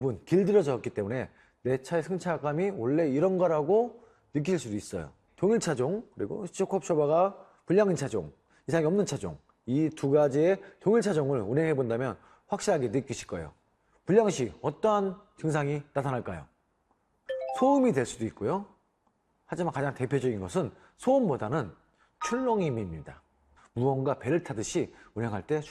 길들여졌기 때문에 내 차의 승차감이 원래 이런 거라고 느낄 수도 있어요. 동일 차종, 그리고 쇼크옵셔버가 불량인 차종, 이상이 없는 차종, 이 두 가지의 동일 차종을 운행해 본다면 확실하게 느끼실 거예요. 불량 시 어떠한 증상이 나타날까요? 소음이 될 수도 있고요. 하지만 가장 대표적인 것은 소음보다는 출렁임입니다. 무언가 배를 타듯이 운행할 때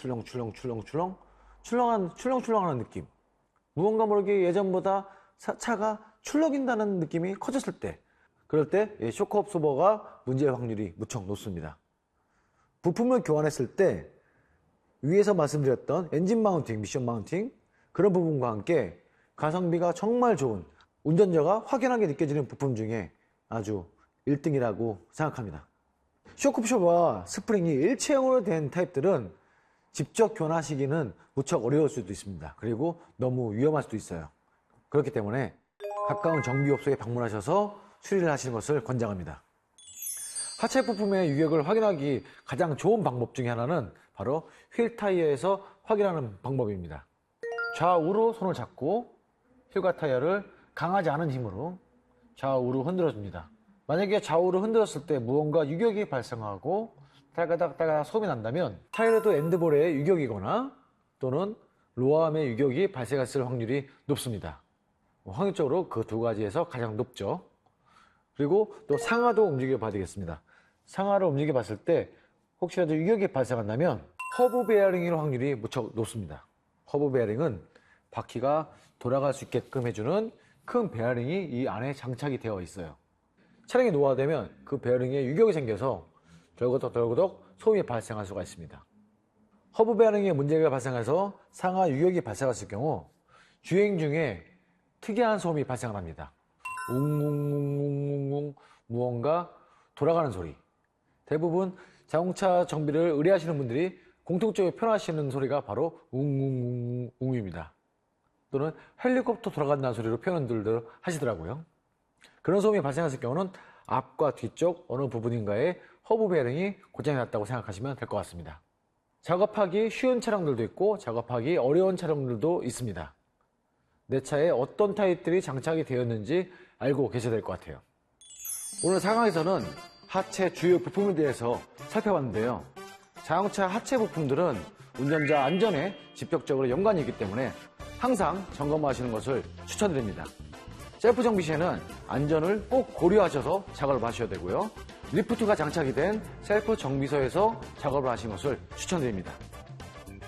출렁출렁하는 느낌. 무언가 모르게 예전보다 차가 출렁인다는 느낌이 커졌을 때, 그럴 때 쇼크 옵소버가 문제의 확률이 무척 높습니다. 부품을 교환했을 때 위에서 말씀드렸던 엔진 마운팅, 미션 마운팅, 그런 부분과 함께 가성비가 정말 좋은, 운전자가 확연하게 느껴지는 부품 중에 아주 1등이라고 생각합니다. 쇼크 옵셔버와 스프링이 일체형으로 된 타입들은 직접 교환하시기는 무척 어려울 수도 있습니다. 그리고 너무 위험할 수도 있어요. 그렇기 때문에 가까운 정비업소에 방문하셔서 수리를 하시는 것을 권장합니다. 하체 부품의 유격을 확인하기 가장 좋은 방법 중에 하나는 바로 휠 타이어에서 확인하는 방법입니다. 좌우로 손을 잡고 휠과 타이어를 강하지 않은 힘으로 좌우로 흔들어줍니다. 만약에 좌우로 흔들었을 때 무언가 유격이 발생하고 따가닥 소음이 난다면 타이어드 엔드볼의 유격이거나 또는 로어암의 유격이 발생했을 확률이 높습니다. 확률적으로 그 두 가지에서 가장 높죠. 그리고 또 상하도 움직여 봐야 되겠습니다. 상하를 움직여 봤을 때 혹시라도 유격이 발생한다면 허브 베어링일 확률이 무척 높습니다. 허브 베어링은 바퀴가 돌아갈 수 있게끔 해주는 큰 베어링이 이 안에 장착이 되어 있어요. 차량이 노화되면 그 베어링에 유격이 생겨서 덜거덕 소음이 발생할 수가 있습니다. 허브 베어링에 문제가 발생해서 상하 유격이 발생했을 경우 주행 중에 특이한 소음이 발생합니다. 웅웅웅웅웅 무언가 돌아가는 소리. 대부분 자동차 정비를 의뢰하시는 분들이 공통적으로 표현하시는 소리가 바로 웅웅웅웅입니다. 또는 헬리콥터 돌아간다는 소리로 표현들도 하시더라고요. 그런 소음이 발생했을 경우는 앞과 뒤쪽 어느 부분인가에 허브 베어링이 고장이 났다고 생각하시면 될 것 같습니다. 작업하기 쉬운 차량들도 있고 작업하기 어려운 차량들도 있습니다. 내 차에 어떤 타입들이 장착이 되었는지 알고 계셔야 될 것 같아요. 오늘 상황에서는 하체 주요 부품에 대해서 살펴봤는데요. 자동차 하체 부품들은 운전자 안전에 직접적으로 연관이 있기 때문에 항상 점검하시는 것을 추천드립니다. 셀프 정비 시에는 안전을 꼭 고려하셔서 작업을 하셔야 되고요. 리프트가 장착이 된 셀프 정비소에서 작업을 하시는 것을 추천드립니다.